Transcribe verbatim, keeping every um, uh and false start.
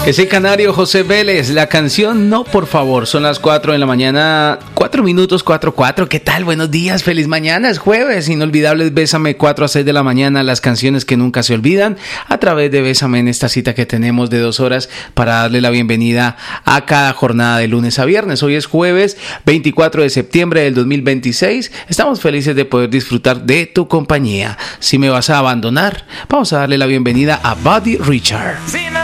Ese canario José Vélez, la canción No, por favor. Son las cuatro de la mañana, cuatro minutos, cuatro, cuatro. ¿Qué tal? Buenos días, feliz mañana, es jueves. Inolvidables, Bésame, cuatro a seis de la mañana. Las canciones que nunca se olvidan a través de Bésame, en esta cita que tenemos de dos horas para darle la bienvenida a cada jornada de lunes a viernes. Hoy es jueves veinticuatro de septiembre del dos mil veintiséis. Estamos felices de poder disfrutar de tu compañía. Si me vas a abandonar, vamos a darle la bienvenida a Buddy Richard.